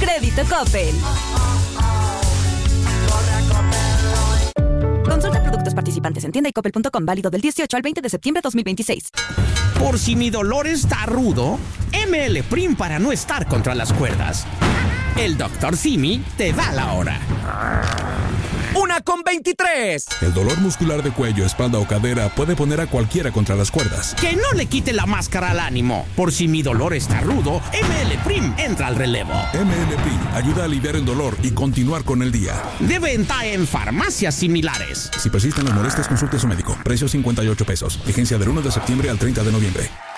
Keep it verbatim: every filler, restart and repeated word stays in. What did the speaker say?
Crédito Coppel. Consulta productos participantes en tienda y coppel punto com, válido del dieciocho al veinte de septiembre de dos mil veintiséis. Por si mi dolor está rudo, M L Prim para no estar contra las cuerdas. El doctor Simi te da la hora. ¡Una con veintitrés! El dolor muscular de cuello, espalda o cadera puede poner a cualquiera contra las cuerdas. Que no le quite la máscara al ánimo. Por si mi dolor está rudo, M L Prim entra al relevo. M L Prim ayuda a aliviar el dolor y continuar con el día. De venta en farmacias similares. Si persisten las molestias, consulte a su médico. Precio cincuenta y ocho pesos. Vigencia del uno de septiembre al treinta de noviembre.